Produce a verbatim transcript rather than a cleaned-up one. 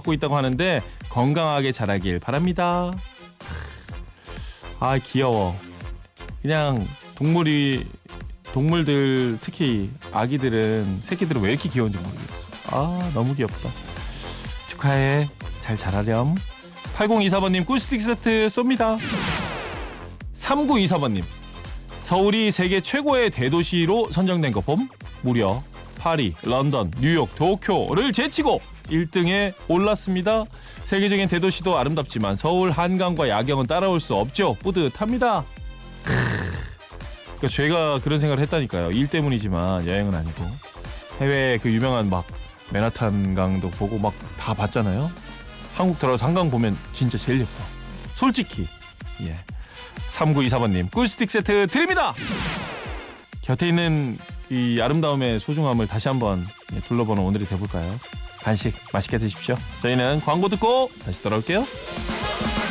갖고 있다고 하는데 건강하게 자라길 바랍니다. 아 귀여워. 그냥 동물이 동물들 특히 아기들은 새끼들은 왜 이렇게 귀여운지 모르겠어. 아 너무 귀엽다. 축하해. 잘 자라렴. 팔공이사 번님 꿀스틱 세트 쏩니다. 삼구이사 번님 서울이 세계 최고의 대도시로 선정된 거 봄? 무려 파리, 런던, 뉴욕, 도쿄를 제치고 일 등에 올랐습니다. 세계적인 대도시도 아름답지만 서울 한강과 야경은 따라올 수 없죠. 뿌듯합니다. 그러니까 제가 그런 생각을 했다니까요. 일 때문이지만 여행은 아니고 해외 그 유명한 막 맨하탄 강도 보고 막 다 봤잖아요. 한국 들어가서 한강 보면 진짜 제일 예뻐. 솔직히. 예. 삼구이사 번님 꿀스틱 세트 드립니다. 곁에 있는 이 아름다움의 소중함을 다시 한번 둘러보는 오늘이 돼볼까요? 간식 맛있게 드십시오. 저희는 광고 듣고 다시 돌아올게요.